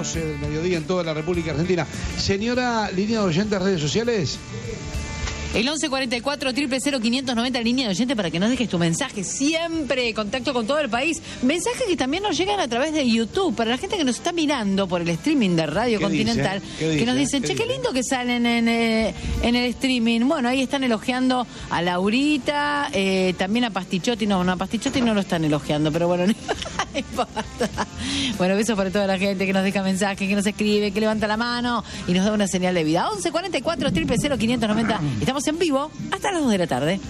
12 del mediodía en toda la República Argentina. Señora, línea de oyentes, redes sociales. El 1144-000-590, línea de oyente, para que nos dejes tu mensaje. Siempre contacto con todo el país. Mensajes que también nos llegan a través de YouTube. Para la gente que nos está mirando por el streaming de Radio Continental, que nos dicen, che, qué lindo que salen en el streaming. Bueno, ahí están elogiando a Laurita, también a Pastichotti. No, a Pastichotti no lo están elogiando, pero bueno, no importa. Bueno, besos para toda la gente que nos deja mensajes, que nos escribe, que levanta la mano y nos da una señal de vida. 1144-000-590. Estamos en vivo hasta las 2 de la tarde.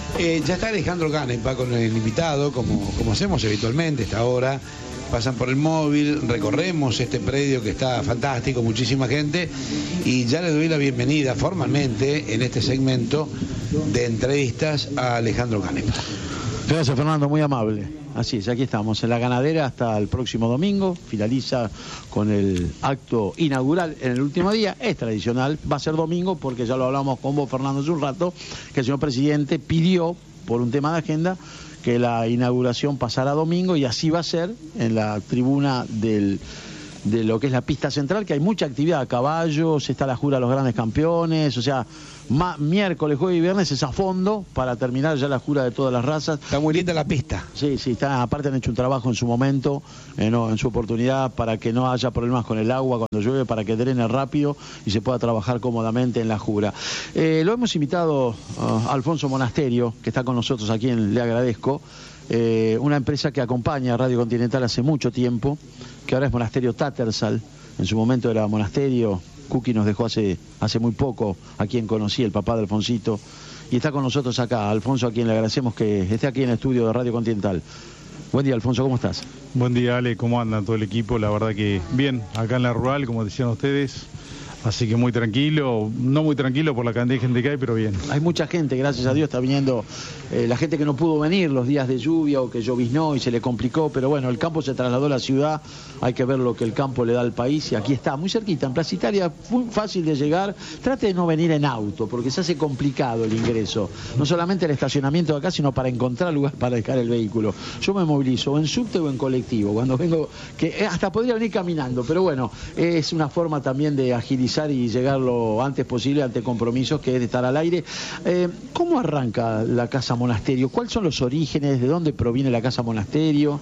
Ya está Alejandro Canepa con el invitado, como hacemos habitualmente a esta hora. Pasan por el móvil, recorremos este predio que está fantástico, muchísima gente, y ya le doy la bienvenida formalmente en este segmento de entrevistas a Alejandro Canepa. Gracias, Fernando, muy amable. Así es, aquí estamos en la ganadera hasta el próximo domingo. Finaliza con el acto inaugural en el último día. Es tradicional, va a ser domingo porque ya lo hablamos con vos, Fernando, hace un rato, que el señor presidente pidió, por un tema de agenda, que la inauguración pasara domingo, y así va a ser en la tribuna de lo que es la pista central, que hay mucha actividad, caballos, está la jura de los grandes campeones, o sea, miércoles, jueves y viernes es a fondo para terminar ya la jura de todas las razas. Está muy linda la pista. Sí, está, aparte han hecho un trabajo en su momento, en su oportunidad, para que no haya problemas con el agua cuando llueve, para que drene rápido y se pueda trabajar cómodamente en la jura. Lo hemos invitado a Alfonso Monasterio, que está con nosotros, a quien le agradezco. Una empresa que acompaña a Radio Continental hace mucho tiempo, que ahora es Monasterio Tattersall. En su momento era Monasterio. Cookie nos dejó hace muy poco, a quien conocí, el papá de Alfonsito, y está con nosotros acá, Alfonso, a quien le agradecemos que esté aquí en el estudio de Radio Continental. Buen día, Alfonso, ¿cómo estás? Buen día, Ale, ¿cómo anda todo el equipo? La verdad que bien, acá en la rural, como decían ustedes, así que muy tranquilo, no muy tranquilo por la cantidad de gente que hay, pero bien. Hay mucha gente, gracias a Dios, está viniendo la gente que no pudo venir los días de lluvia o que lloviznó y se le complicó, pero bueno, el campo se trasladó a la ciudad, hay que ver lo que el campo le da al país, y aquí está, muy cerquita, en Plaza Italia, muy fácil de llegar. Trate de no venir en auto, porque se hace complicado el ingreso, no solamente el estacionamiento de acá, sino para encontrar lugar para dejar el vehículo. Yo me movilizo o en subte o en colectivo, cuando vengo, que hasta podría venir caminando, pero bueno, es una forma también de agilizar y llegar lo antes posible ante compromisos, que es de estar al aire. ¿Cómo arranca la Casa Monasterio? ¿Cuáles son los orígenes? ¿De dónde proviene la Casa Monasterio?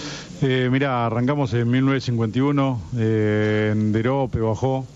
Mira, arrancamos en 1951 en Deró, Pehuajó.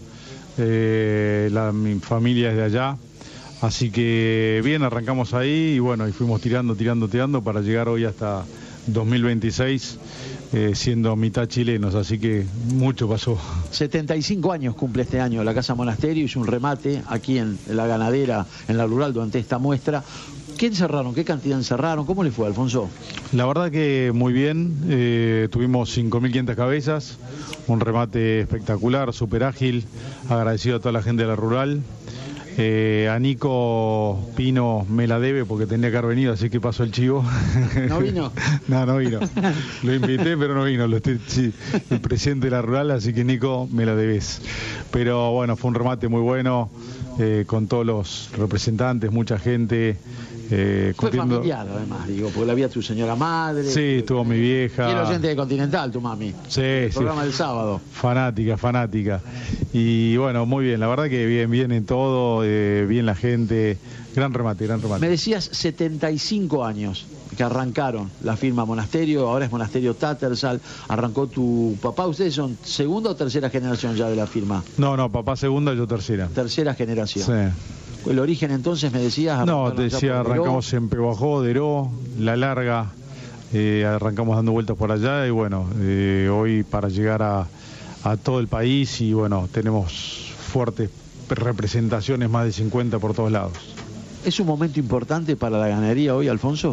Mi familia es de allá, así que bien, arrancamos ahí y bueno, y fuimos tirando para llegar hoy hasta 2026, siendo mitad chilenos, así que mucho pasó. 75 años cumple este año la Casa Monasterio, hizo un remate aquí en la ganadera, en la rural, durante esta muestra. ¿Qué encerraron? ¿Qué cantidad encerraron? ¿Cómo le fue, Alfonso? La verdad que muy bien, tuvimos 5.500 cabezas, un remate espectacular, súper ágil, agradecido a toda la gente de la rural. A Nico Pino me la debe porque tenía que haber venido, así que pasó el chivo. ¿No vino? No vino. Lo invité, pero no vino. Sí, el presidente de la rural, así que Nico, me la debes. Pero bueno, fue un remate muy bueno, con todos los representantes, mucha gente. Fue familiar, además, digo, porque la había tu señora madre. Sí, estuvo mi vieja. Y el oyente de Continental, tu mami. Sí, el programa del sábado. Fanática. Y bueno, muy bien, la verdad que bien en todo, bien la gente. Gran remate. Me decías 75 años que arrancaron la firma Monasterio, ahora es Monasterio Tattersall. Arrancó tu papá. ¿Ustedes son segunda o tercera generación ya de la firma? No, papá segunda, yo tercera. Tercera generación. Sí. ¿El origen entonces me decías? No, te decía, arrancamos en Pehuajó, Deró, La Larga, arrancamos dando vueltas por allá y bueno, hoy para llegar a todo el país y bueno, tenemos fuertes representaciones, más de 50 por todos lados. ¿Es un momento importante para la ganadería hoy, Alfonso?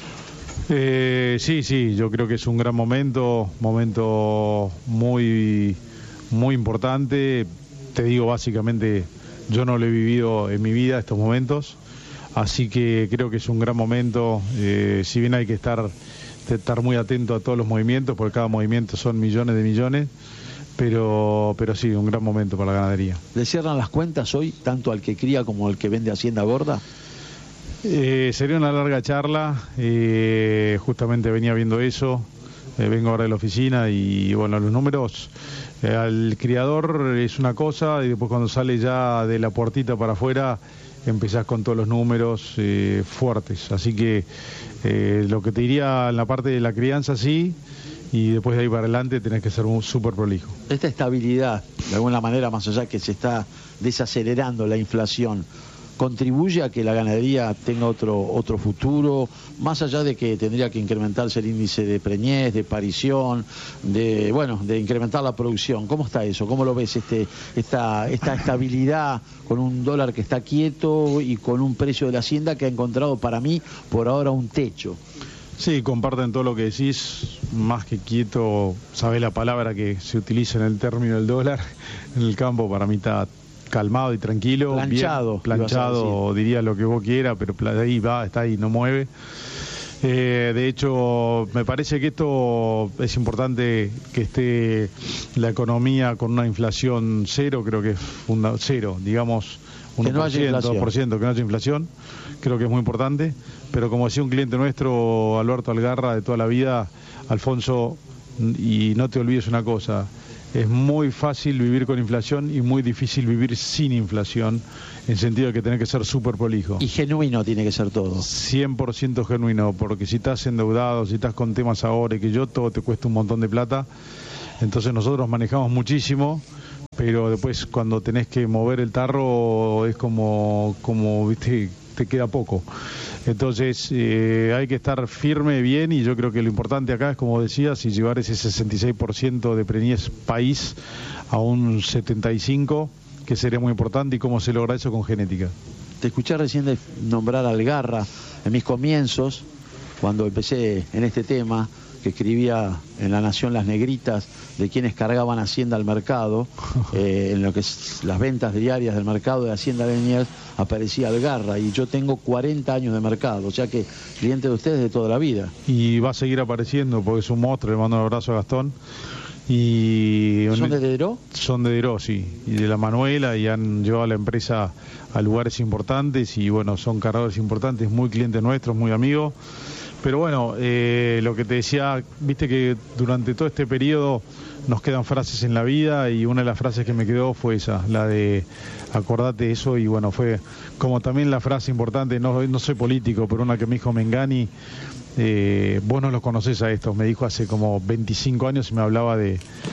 Sí, yo creo que es un gran momento muy importante. Te digo, básicamente, yo no lo he vivido en mi vida estos momentos, así que creo que es un gran momento. Si bien hay que estar muy atento a todos los movimientos, porque cada movimiento son millones de millones, pero sí, un gran momento para la ganadería. ¿Le cierran las cuentas hoy, tanto al que cría como al que vende Hacienda Gorda? Sería una larga charla, justamente venía viendo eso. vengo ahora de la oficina y bueno, los números al criador es una cosa y después cuando sale ya de la puertita para afuera empezás con todos los números fuertes, así que lo que te diría en la parte de la crianza sí, y después de ahí para adelante tenés que ser súper prolijo. Esta estabilidad, de alguna manera, más allá que se está desacelerando la inflación, ¿contribuye a que la ganadería tenga otro futuro, más allá de que tendría que incrementarse el índice de preñez, de parición, de incrementar la producción? ¿Cómo está eso? ¿Cómo lo ves esta estabilidad con un dólar que está quieto y con un precio de la hacienda que ha encontrado para mí por ahora un techo? Sí, comparten todo lo que decís, más que quieto, sabés la palabra que se utiliza en el término del dólar, en el campo para mí está calmado y tranquilo, planchado, bien, planchado, diría lo que vos quieras, pero ahí va, está ahí, no mueve. De hecho, me parece que esto es importante que esté la economía con una inflación cero, creo que es cero, digamos, 1%, que no haya inflación. 2%, que no haya inflación, creo que es muy importante, pero como decía un cliente nuestro, Alberto Algarra, de toda la vida, Alfonso, y no te olvides una cosa, es muy fácil vivir con inflación y muy difícil vivir sin inflación, en sentido de que tenés que ser súper prolijo. Y genuino tiene que ser todo. 100% genuino, porque si estás endeudado, si estás con temas ahora y que todo te cuesta un montón de plata, entonces nosotros manejamos muchísimo, pero después cuando tenés que mover el tarro es como viste, te queda poco. Entonces hay que estar firme, bien, y yo creo que lo importante acá es, como decías, y llevar ese 66% de preñez país a un 75%, que sería muy importante, y cómo se logra eso con genética. Te escuché recién nombrar a Algarra en mis comienzos, cuando empecé en este tema, que escribía en La Nación las negritas de quienes cargaban Hacienda al mercado, en lo que es las ventas diarias del mercado de Hacienda de Liniers, aparecía Algarra, y yo tengo 40 años de mercado, o sea que cliente de ustedes de toda la vida. Y va a seguir apareciendo porque es un monstruo, le mando un abrazo a Gastón. Y ¿Son de Deró? Son de Deró, sí, y de la Manuela, y han llevado a la empresa a lugares importantes, y bueno, son cargadores importantes, muy clientes nuestros, muy amigos. Pero bueno, lo que te decía, viste que durante todo este periodo nos quedan frases en la vida, y una de las frases que me quedó fue esa, la de acordate eso, y bueno, fue como también la frase importante, no soy político, pero una que me dijo Mengani, vos no los conocés a estos, me dijo hace como 25 años y me hablaba de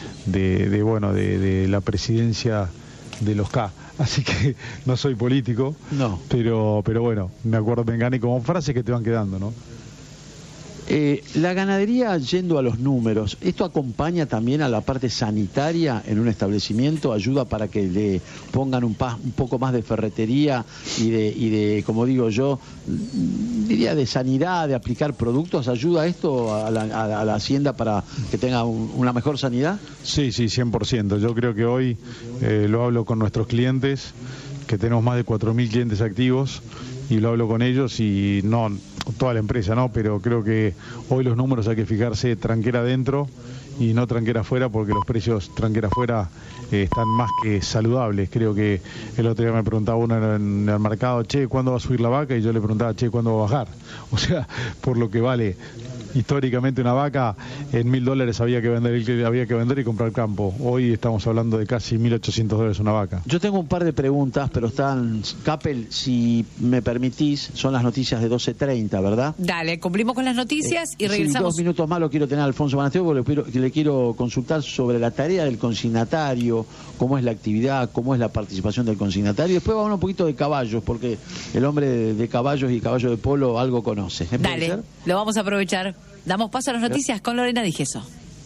la presidencia de los K. Así que no soy político, no, pero bueno, me acuerdo de Mengani como frases que te van quedando, ¿no? La ganadería, yendo a los números, ¿esto acompaña también a la parte sanitaria en un establecimiento? ¿Ayuda para que le pongan un poco más de ferretería y de, como digo yo, diría de sanidad, de aplicar productos? ¿Ayuda esto a la hacienda para que tenga una mejor sanidad? Sí, 100%. Yo creo que hoy lo hablo con nuestros clientes, que tenemos más de 4.000 clientes activos, y lo hablo con ellos, y no toda la empresa, ¿no? Pero creo que hoy los números hay que fijarse tranquera adentro y no tranquera afuera, porque los precios tranquera afuera están más que saludables. Creo que el otro día me preguntaba uno en el mercado, che, ¿cuándo va a subir la vaca? Y yo le preguntaba, che, ¿cuándo va a bajar? O sea, por lo que vale históricamente una vaca, en $1.000 había que vender y comprar campo. Hoy estamos hablando de casi $1.800 una vaca. Yo tengo un par de preguntas, pero están, Capel, si me permitís, son las noticias de 12:30, ¿verdad? Dale, cumplimos con las noticias y regresamos. Sí, 2 minutos más lo quiero tener a Alfonso Banasteo, porque le quiero consultar sobre la tarea del consignatario, cómo es la actividad, cómo es la participación del consignatario. Después vamos a hablar un poquito de caballos, porque el hombre de caballos y caballo de polo algo conoce. Dale, lo vamos a aprovechar. Damos paso a las noticias con Lorena Digeso.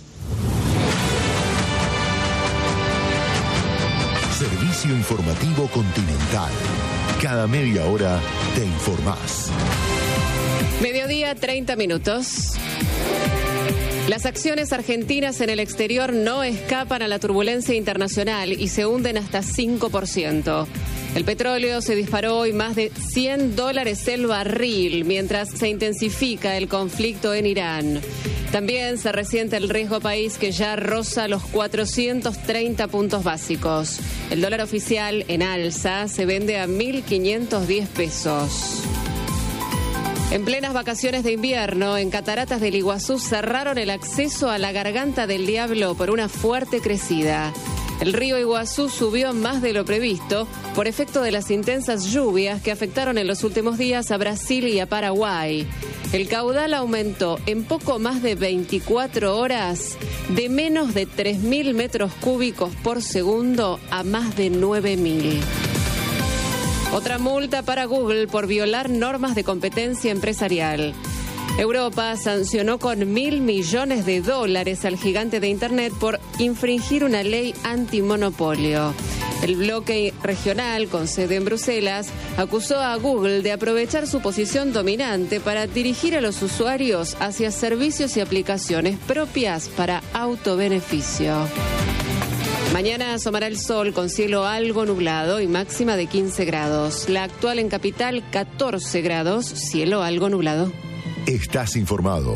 Servicio informativo Continental. Cada media hora te informás. Mediodía, 30 minutos. Las acciones argentinas en el exterior no escapan a la turbulencia internacional y se hunden hasta 5%. El petróleo se disparó hoy más de $100 el barril, mientras se intensifica el conflicto en Irán. También se resiente el riesgo país, que ya roza los 430 puntos básicos. El dólar oficial en alza se vende a 1.510 pesos. En plenas vacaciones de invierno, en Cataratas del Iguazú cerraron el acceso a la Garganta del Diablo por una fuerte crecida. El río Iguazú subió más de lo previsto por efecto de las intensas lluvias que afectaron en los últimos días a Brasil y a Paraguay. El caudal aumentó en poco más de 24 horas de menos de 3.000 metros cúbicos por segundo a más de 9.000. Otra multa para Google por violar normas de competencia empresarial. Europa sancionó con $1.000 millones al gigante de Internet por infringir una ley antimonopolio. El bloque regional, con sede en Bruselas, acusó a Google de aprovechar su posición dominante para dirigir a los usuarios hacia servicios y aplicaciones propias para autobeneficio. Mañana asomará el sol con cielo algo nublado y máxima de 15 grados. La actual en Capital, 14 grados, cielo algo nublado. Estás informado.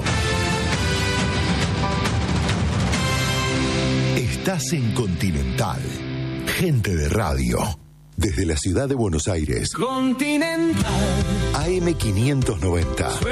Estás en Continental. Gente de radio. Desde la ciudad de Buenos Aires. Continental. AM 590.